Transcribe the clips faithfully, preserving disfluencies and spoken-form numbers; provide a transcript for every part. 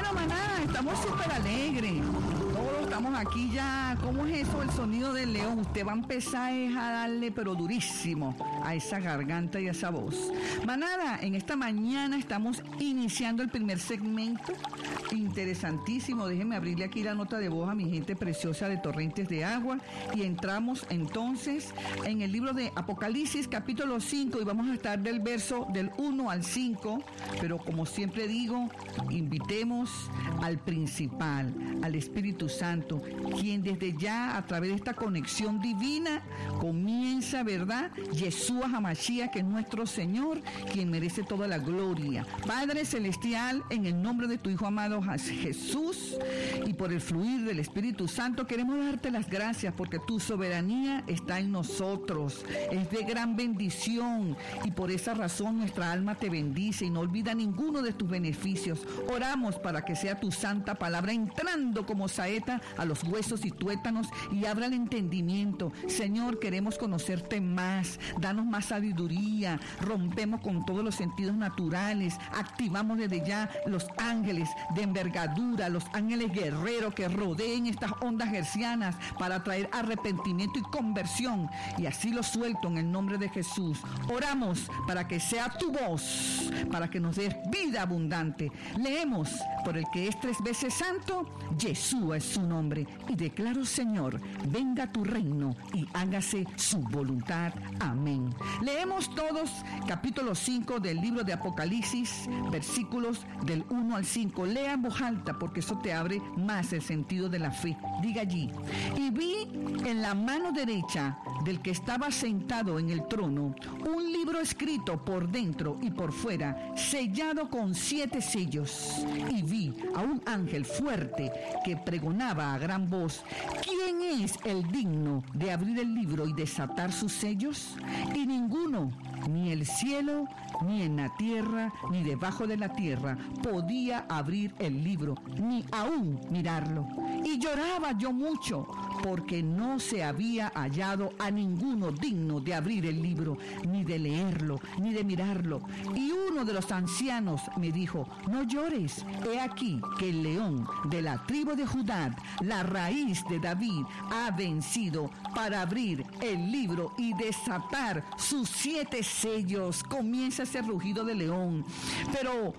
Bueno, maná, estamos súper alegres. Todos estamos aquí ya. ¿Cómo es eso, el sonido del león? Usted va a empezar a darle, pero durísimo, a esa garganta y a esa voz. Manada, en esta mañana estamos iniciando el primer segmento. Interesantísimo. Déjenme abrirle aquí la nota de voz a mi gente preciosa de Torrentes de Agua. Y entramos entonces en el libro de Apocalipsis, capítulo cinco. Y vamos a estar del verso del uno al cinco. Pero como siempre digo, invitemos al principal, al Espíritu Santo, quien desde ya a través de esta conexión divina comienza, ¿verdad? Yeshua HaMashiach, que es nuestro Señor, quien merece toda la gloria. Padre Celestial, en el nombre de tu Hijo amado Jesús y por el fluir del Espíritu Santo, queremos darte las gracias porque tu soberanía está en nosotros. Es de gran bendición y por esa razón nuestra alma te bendice y no olvida ninguno de tus beneficios. Oramos para que sea tu santa palabra entrando como saeta a los huesos y tuétanos y abra el entendimiento. Señor, queremos conocerte más, danos más sabiduría, rompemos con todos los sentidos naturales, activamos desde ya los ángeles de envergadura, los ángeles guerreros que rodeen estas ondas hercianas para traer arrepentimiento y conversión, y así lo suelto en el nombre de Jesús. Oramos para que sea tu voz, para que nos des vida abundante. Leemos: por el que es tres veces santo, Yeshua es su nombre, y declaro, Señor, venga tu reino y hágase su voluntad. Amén. Leemos todos capítulo cinco del libro de Apocalipsis, versículos del uno al cinco. Lea en voz alta porque eso te abre más el sentido de la fe. Diga allí: y vi en la mano derecha del que estaba sentado en el trono un libro escrito por dentro y por fuera, sellado con siete sellos. Y vi a un ángel fuerte que pregonaba a gran voz: ¿quién es el digno de abrir el libro y desatar sus sellos? Y ninguno, ni el cielo, ni en la tierra, ni debajo de la tierra, podía abrir el libro, ni aún mirarlo. Y lloraba yo mucho, porque no se había hallado a ninguno digno de abrir el libro, ni de leerlo, ni de mirarlo. Y uno de los ancianos me dijo: no llores, he aquí que el león de la tribu de Judá, la raíz de David, ha vencido para abrir el libro y desatar sus siete sellos. Comienza ese rugido de león. Pero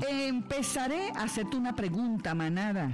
empezaré a hacerte una pregunta, manada.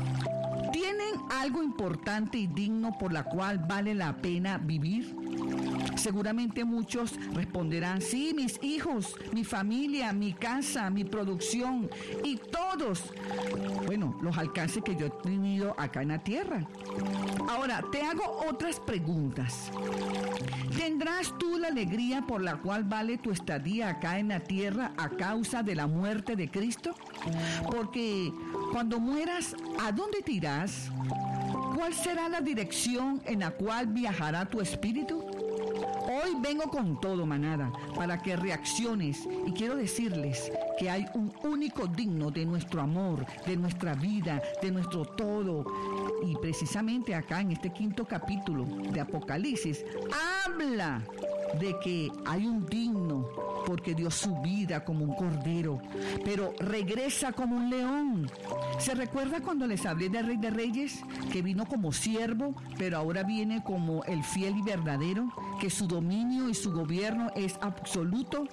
¿Tienen algo importante y digno por la cual vale la pena vivir? Seguramente muchos responderán: sí, mis hijos, mi familia, mi casa, mi producción y todos, bueno, los alcances que yo he tenido acá en la tierra. Ahora, te hago otras preguntas. ¿Tendrás tú la alegría por la cual vale tu estadía acá en la tierra a causa de la muerte de Cristo? Porque cuando mueras, ¿a dónde te irás? ¿Cuál será la dirección en la cual viajará tu espíritu? Hoy vengo con todo, manada, para que reacciones, y quiero decirles que hay un único digno de nuestro amor, de nuestra vida, de nuestro todo. Y precisamente acá en este quinto capítulo de Apocalipsis habla de que hay un digno porque dio su vida como un cordero, pero regresa como un león. ¿Se recuerda cuando les hablé del Rey de Reyes, que vino como siervo, pero ahora viene como el fiel y verdadero, que su dominio y su gobierno es absoluto?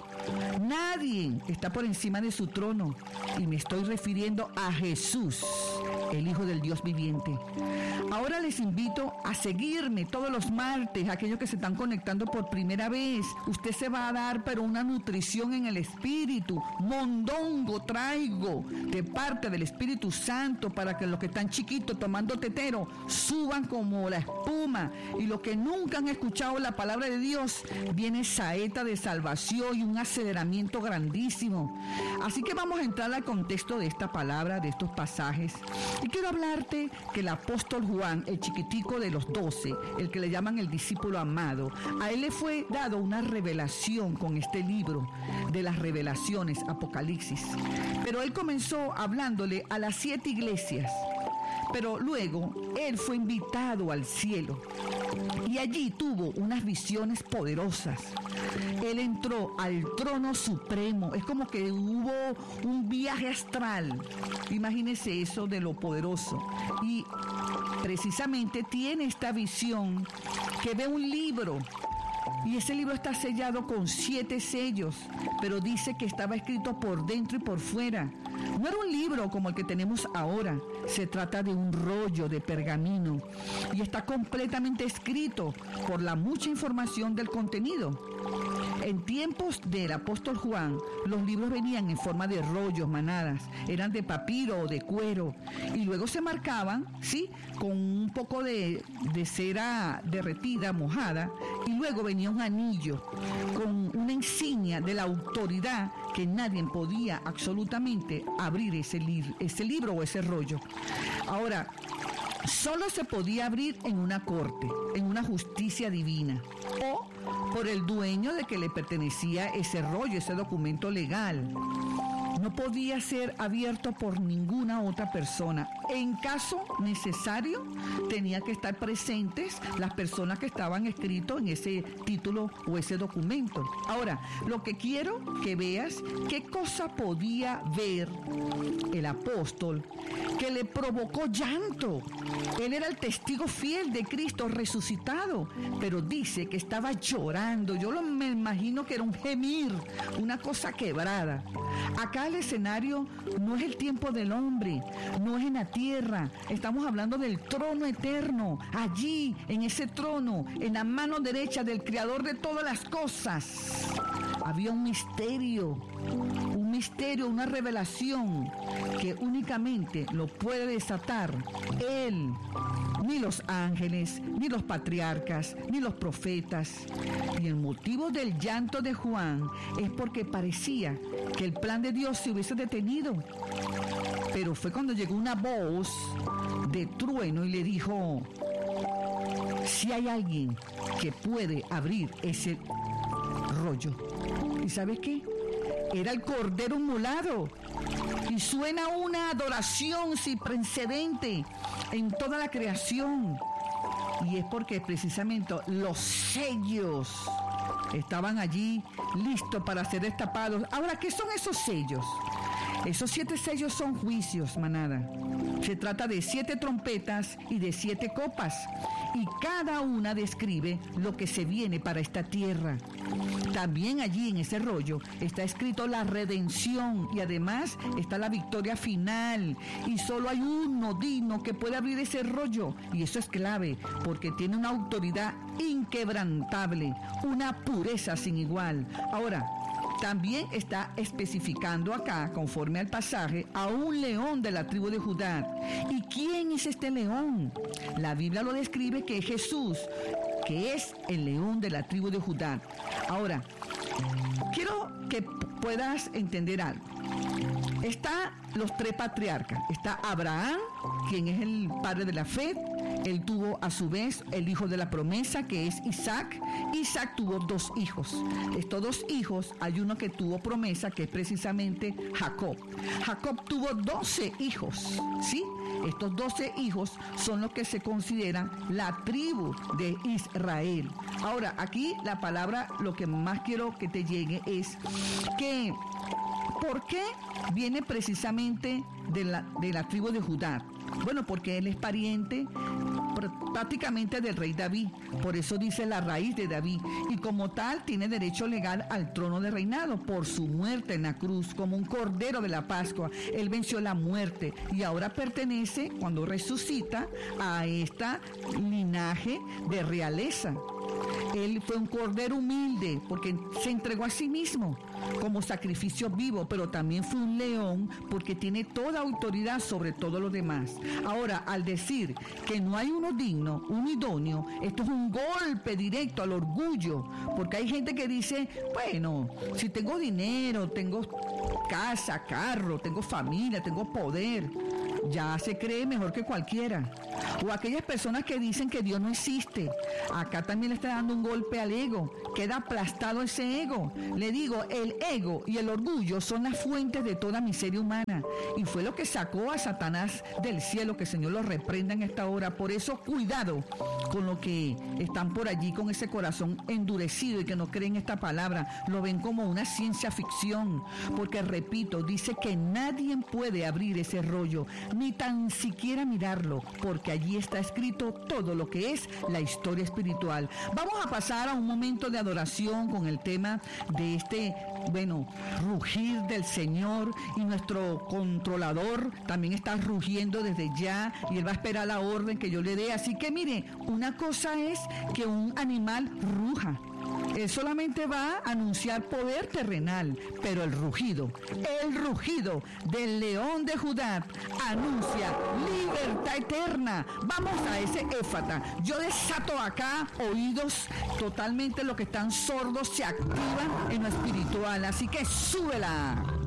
Nadie está por encima de su trono, y me estoy refiriendo a Jesús, el Hijo del Dios viviente. Ahora les invito a seguirme todos los martes, aquellos que se están conectando por primera vez. Usted se va a dar, pero una nutrición en el espíritu. Mondongo traigo de parte del Espíritu Santo para que los que están chiquitos tomando tetero suban como la espuma. Y los que nunca han escuchado la palabra de Dios, viene saeta de salvación y un aceleramiento grandísimo. Así que vamos a entrar al contexto de esta palabra, de estos pasajes. Y quiero hablarte que el apóstol Juan, el chiquitico de los doce, el que le llaman el discípulo amado, a él le fue dado una revelación con este libro de las revelaciones, Apocalipsis. Pero él comenzó hablándole a las siete iglesias. Pero luego él fue invitado al cielo y allí tuvo unas visiones poderosas. Él entró al trono supremo. Es como que hubo un viaje astral. Imagínese eso de lo poderoso. Y precisamente tiene esta visión que ve un libro. Y ese libro está sellado con siete sellos, pero dice que estaba escrito por dentro y por fuera. No era un libro como el que tenemos ahora, se trata de un rollo de pergamino y está completamente escrito por la mucha información del contenido. En tiempos del apóstol Juan, los libros venían en forma de rollos, manadas, eran de papiro o de cuero y luego se marcaban, ¿sí?, con un poco de, de cera derretida, mojada, y luego venía un anillo con una insignia de la autoridad que nadie podía absolutamente abrir ese, li- ese libro o ese rollo. Ahora, solo se podía abrir en una corte, en una justicia divina, o por el dueño de que le pertenecía ese rollo, ese documento legal. No podía ser abierto por ninguna otra persona. En caso necesario, tenía que estar presentes las personas que estaban escritos en ese título o ese documento. Ahora, lo que quiero que veas, qué cosa podía ver el apóstol que le provocó llanto. Él era el testigo fiel de Cristo resucitado, pero dice que estaba llorando. Yo lo, me imagino que era un gemir, una cosa quebrada. Acá el escenario no es el tiempo del hombre, no es en la tierra. Estamos hablando del trono eterno. Allí, en ese trono, en la mano derecha del Creador de todas las cosas, había un misterio, un misterio, una revelación que únicamente lo puede desatar Él. Ni los ángeles, ni los patriarcas, ni los profetas. Y el motivo del llanto de Juan es porque parecía que el plan de Dios se hubiese detenido. Pero fue cuando llegó una voz de trueno y le dijo: si hay alguien que puede abrir ese rollo. ¿Y sabe qué? Era el Cordero Inmolado. Y suena una adoración sin precedente en toda la creación. Y es porque precisamente los sellos estaban allí listos para ser destapados. Ahora, ¿qué son esos sellos? Esos siete sellos son juicios, manada. Se trata de siete trompetas y de siete copas. Y cada una describe lo que se viene para esta tierra. También allí en ese rollo está escrito la redención y además está la victoria final. Y solo hay uno digno que puede abrir ese rollo. Y eso es clave porque tiene una autoridad inquebrantable, una pureza sin igual. Ahora, también está especificando acá, conforme al pasaje, a un león de la tribu de Judá. ¿Y quién es este león? La Biblia lo describe que es Jesús, que es el león de la tribu de Judá. Ahora, quiero que puedas entender algo. Están los tres patriarcas. Está Abraham, quien es el padre de la fe. Él tuvo a su vez el hijo de la promesa, que es Isaac. Isaac tuvo dos hijos. Estos dos hijos, hay uno que tuvo promesa, que es precisamente Jacob. Jacob tuvo doce hijos, ¿sí? Estos doce hijos son los que se consideran la tribu de Israel. Ahora, aquí la palabra, lo que más quiero que te llegue es que, ¿por qué viene precisamente de la, de la tribu de Judá? Bueno, porque él es pariente prácticamente del rey David, por eso dice la raíz de David, y como tal tiene derecho legal al trono de reinado por su muerte en la cruz, como un cordero de la Pascua. Él venció la muerte y ahora pertenece, cuando resucita, a esta linaje de realeza. Él fue un cordero humilde porque se entregó a sí mismo como sacrificio vivo, pero también fue un león porque tiene toda autoridad sobre todo lo demás. Ahora, al decir que no hay uno digno, un idóneo, esto es un golpe directo al orgullo, porque hay gente que dice, bueno, si tengo dinero, tengo casa, carro, tengo familia, tengo poder, ya se cree mejor que cualquiera. O aquellas personas que dicen que Dios no existe. Acá también le está dando un golpe al ego. Queda aplastado ese ego. Le digo, el ego y el orgullo son las fuentes de toda miseria humana. Y fue lo que sacó a Satanás del cielo, que el Señor lo reprenda en esta hora. Por eso, cuidado con lo que están por allí con ese corazón endurecido y que no creen esta palabra. Lo ven como una ciencia ficción. Porque, repito, dice que nadie puede abrir ese rollo, ni tan siquiera mirarlo, porque allí está escrito todo lo que es la historia espiritual. Vamos a pasar a un momento de adoración con el tema de este, bueno, rugir del Señor, y nuestro controlador también está rugiendo desde ya y él va a esperar la orden que yo le dé. Así que mire, una cosa es que un animal ruja. Él solamente va a anunciar poder terrenal, pero el rugido, el rugido del león de Judá anuncia libertad eterna. Vamos a ese éfata. Yo desato acá oídos, totalmente los que están sordos se activan en lo espiritual. Así que súbela.